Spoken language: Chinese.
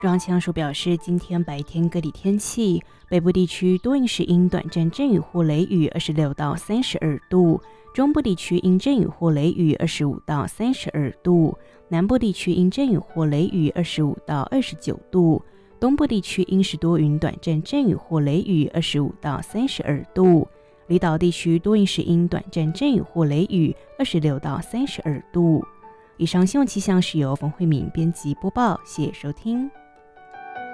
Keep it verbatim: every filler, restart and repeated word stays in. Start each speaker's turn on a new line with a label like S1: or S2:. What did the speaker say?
S1: 中央气象署表示，今天白天各地天气，北部地区多云时阴短暂阵雨或雷雨，二十六到三十二度；中部地区阴阵雨或雷雨，二十五到三十二度；南部地区阴阵雨或雷雨，二十五到二十九度；东部地区阴时多云短暂阵雨或雷雨，二十五到三十二度；离岛地区多云时阴短暂阵雨或雷雨，二十六到三十二度。以上新闻气象是由冯慧敏编辑播报，谢谢收听。